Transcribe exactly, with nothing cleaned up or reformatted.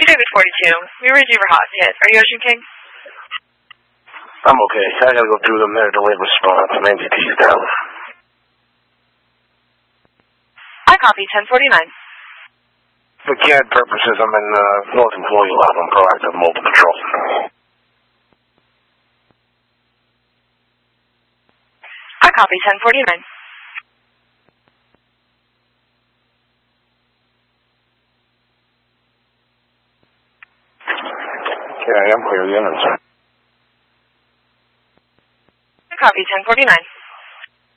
David forty-two. We read you for hot hit. Are you Ocean King? I'm okay. I gotta go through the minute delayed response. I'm N G T's down. I copy ten forty-nine. For C A D purposes, I'm in uh, North Employee Lab on proactive mobile patrol. I copy ten forty-nine. Yeah, I am clear the entrance. I copy ten forty-nine.